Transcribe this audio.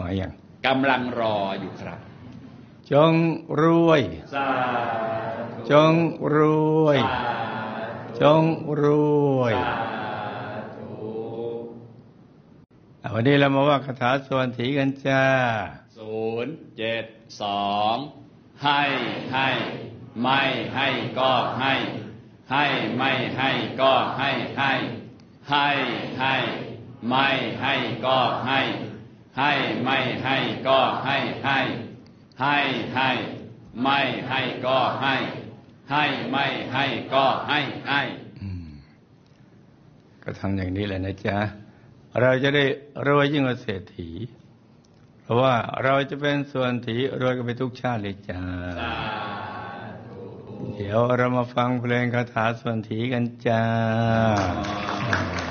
อย่างกำลังรออยู่ครับจงรวยจงรวยจงรวยวันนี้เรามาว่าคาถาส่วนถีกันจ้า 072ให้ไม่ให้ก็ให้ไม่ให้ก็ให้ไม่ให้ก็ให้ไม่ให้ก็ให้ไม่ให้ก็ให้ไม่ให้ก็ให้ก็ทำอย่างนี้แหละนะจ๊ะเราจะได้รวยยิ่งกว่าเศรษฐีเพราะว่าเราจะเป็นส่วนถีรวยกันไปทุกชาติเลยจ้าเดี๋ยวเรามาฟังเพลงคาถาส่วนถีกันจ้า